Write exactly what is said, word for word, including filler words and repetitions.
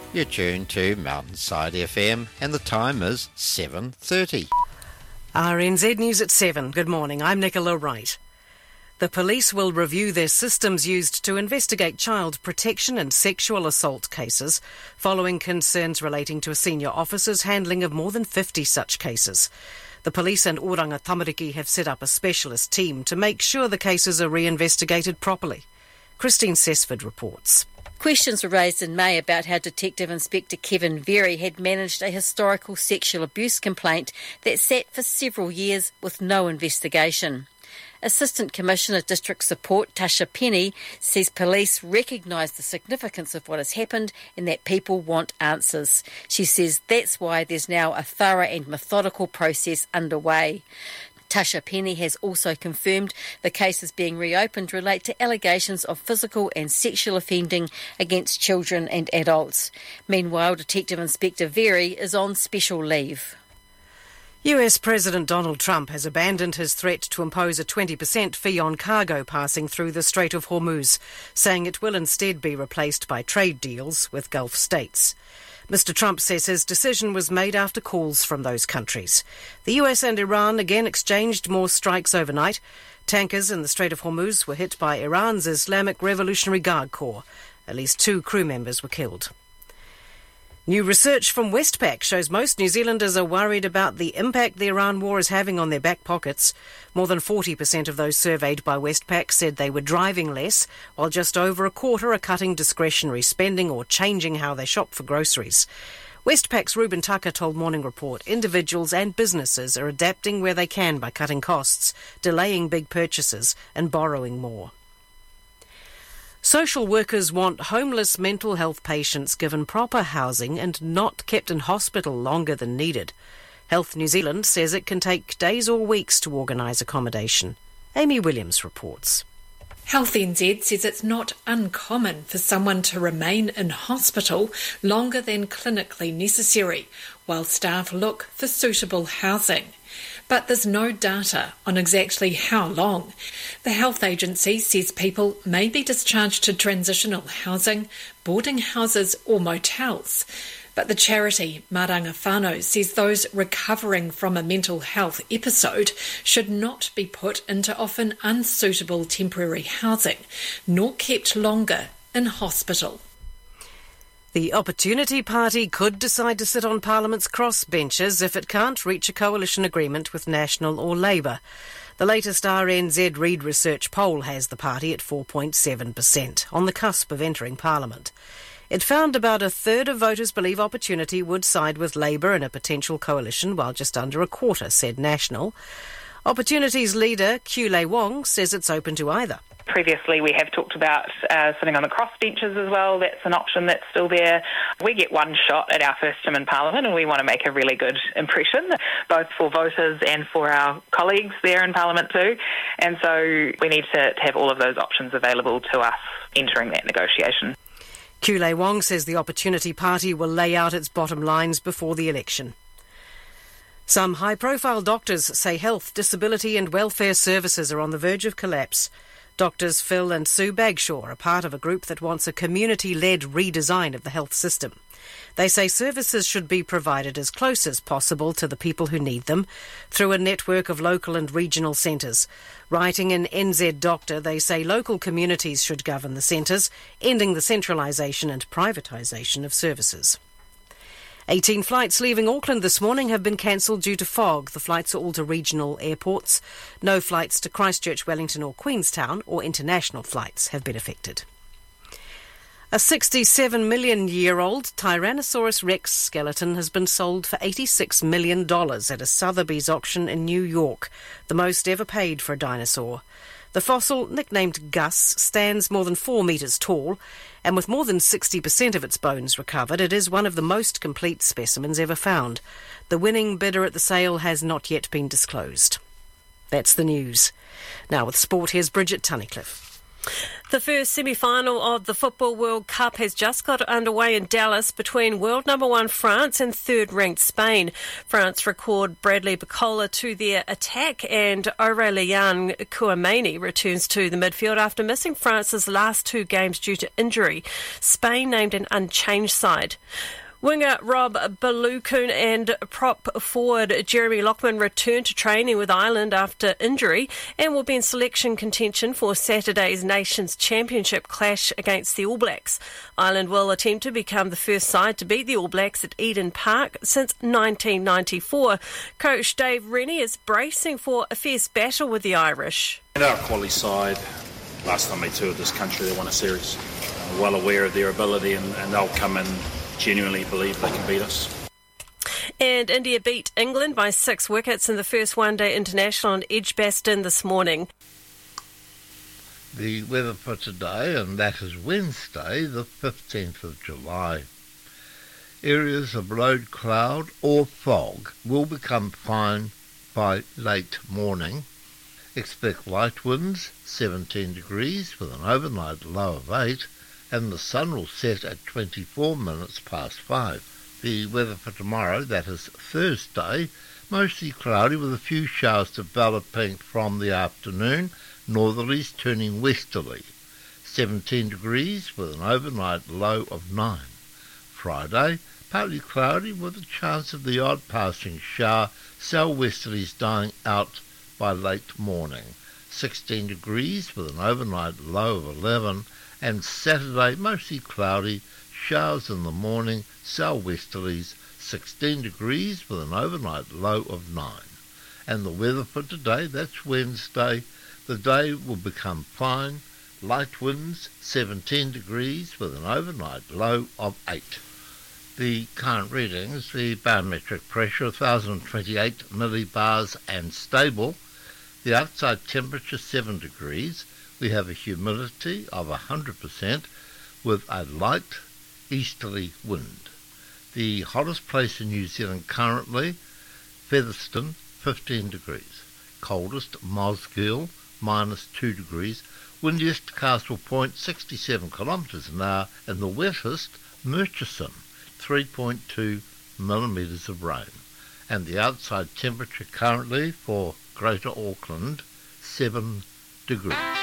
You're tuned to Mountainside F M and the time is seven thirty. R N Z News at seven. Good morning, I'm Nicola Wright. The police will review their systems used to investigate child protection and sexual assault cases, following concerns relating to a senior officer's handling of more than fifty such cases. The police and Oranga Tamariki have set up a specialist team to make sure the cases are reinvestigated properly. Christine Sesford reports. Questions were raised in May about how Detective Inspector Kevin Very had managed a historical sexual abuse complaint that sat for several years with no investigation. Assistant Commissioner District Support Tasha Penny says police recognise the significance of what has happened and that people want answers. She says that's why there's now a thorough and methodical process underway. Tasha Penny has also confirmed the cases being reopened relate to allegations of physical and sexual offending against children and adults. Meanwhile, Detective Inspector Very is on special leave. U S President Donald Trump has abandoned his threat to impose a twenty percent fee on cargo passing through the Strait of Hormuz, saying it will instead be replaced by trade deals with Gulf states. Mister Trump says his decision was made after calls from those countries. The U S and Iran again exchanged more strikes overnight. Tankers in the Strait of Hormuz were hit by Iran's Islamic Revolutionary Guard Corps. At least two crew members were killed. New research from Westpac shows most New Zealanders are worried about the impact the Iran war is having on their back pockets. More than forty percent of those surveyed by Westpac said they were driving less, while just over a quarter are cutting discretionary spending or changing how they shop for groceries. Westpac's Ruben Tucker told Morning Report individuals and businesses are adapting where they can by cutting costs, delaying big purchases and borrowing more. Social workers want homeless mental health patients given proper housing and not kept in hospital longer than needed. Health New Zealand says it can take days or weeks to organise accommodation. Amy Williams reports. Health N Z says it's not uncommon for someone to remain in hospital longer than clinically necessary, while staff look for suitable housing. But there's no data on exactly how long. The health agency says people may be discharged to transitional housing, boarding houses or motels. But the charity Maranga Whānau says those recovering from a mental health episode should not be put into often unsuitable temporary housing, nor kept longer in hospital. The Opportunity Party could decide to sit on Parliament's crossbenches if it can't reach a coalition agreement with National or Labour. The latest R N Z Reid Research poll has the party at four point seven percent, on the cusp of entering Parliament. It found about a third of voters believe Opportunity would side with Labour in a potential coalition, while just under a quarter said National. Opportunity's leader, Kiulei Wong, says it's open to either. Previously, we have talked about uh, sitting on the crossbenches as well. That's an option that's still there. We get one shot at our first term in Parliament, and we want to make a really good impression, both for voters and for our colleagues there in Parliament too. And so we need to, to have all of those options available to us entering that negotiation. Kiulei Wong says the Opportunity Party will lay out its bottom lines before the election. Some high-profile doctors say health, disability and welfare services are on the verge of collapse. Doctors Phil and Sue Bagshaw are part of a group that wants a community-led redesign of the health system. They say services should be provided as close as possible to the people who need them through a network of local and regional centres. Writing in N Z Doctor, they say local communities should govern the centres, ending the centralisation and privatisation of services. eighteen flights leaving Auckland this morning have been cancelled due to fog. The flights are all to regional airports. No flights to Christchurch, Wellington or Queenstown or international flights have been affected. A sixty-seven million year old Tyrannosaurus rex skeleton has been sold for eighty-six million dollars at a Sotheby's auction in New York, the most ever paid for a dinosaur. The fossil, nicknamed Gus, stands more than four metres tall, and with more than sixty percent of its bones recovered, it is one of the most complete specimens ever found. The winning bidder at the sale has not yet been disclosed. That's the news. Now with sport, here's Bridget Tunnicliffe. The first semi-final of the Football World Cup has just got underway in Dallas between world number one France and third-ranked Spain. France record Bradley Barcola to their attack, and Aurélien Tchouameni returns to the midfield after missing France's last two games due to injury. Spain named an unchanged side. Winger Rob Baloukoun and prop forward Jeremy Loughman return to training with Ireland after injury and will be in selection contention for Saturday's Nations Championship clash against the All Blacks. Ireland will attempt to become the first side to beat the All Blacks at Eden Park since nineteen ninety-four. Coach Dave Rennie is bracing for a fierce battle with the Irish. And our quality side, last time they toured this country, they won a series. Uh, well aware of their ability, and, and they'll come in genuinely believe they can beat us. And India beat England by six wickets in the first one-day international in Edgbaston this morning. The weather for today, and that is Wednesday, the fifteenth of July. Areas of low cloud or fog will become fine by late morning. Expect light winds, seventeen degrees, with an overnight low of eight, and the sun will set at twenty-four minutes past five. The weather for tomorrow, that is Thursday, mostly cloudy with a few showers developing from the afternoon, northerlies turning westerly. seventeen degrees with an overnight low of nine. Friday, partly cloudy with a chance of the odd passing shower, southwesterlies dying out by late morning. sixteen degrees with an overnight low of eleven. And Saturday, mostly cloudy, showers in the morning, southwesterlies, sixteen degrees with an overnight low of nine. And the weather for today, that's Wednesday, the day will become fine, light winds, seventeen degrees with an overnight low of eight. The current readings, the barometric pressure, one thousand twenty-eight millibars and stable. The outside temperature, seven degrees. We have a humidity of one hundred percent with a light easterly wind. The hottest place in New Zealand currently, Featherston, fifteen degrees. Coldest, Mosgiel, minus two degrees. Windiest, Castle Point, sixty-seven kilometres an hour. And the wettest, Murchison, three point two millimetres of rain. And the outside temperature currently for Greater Auckland, seven degrees.